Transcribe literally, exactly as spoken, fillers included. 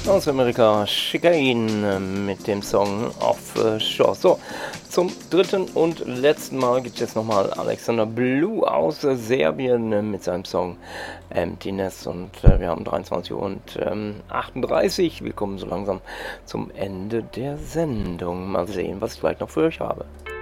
Aus Amerika, Chicane mit dem Song Offshore. So, zum dritten und letzten Mal gibt es jetzt nochmal Alexander Blue aus Serbien mit seinem Song Emptiness. Und äh, wir haben dreiundzwanzig Uhr und ähm, achtunddreißig. Wir kommen so langsam zum Ende der Sendung. Mal sehen, was ich gleich noch für euch habe.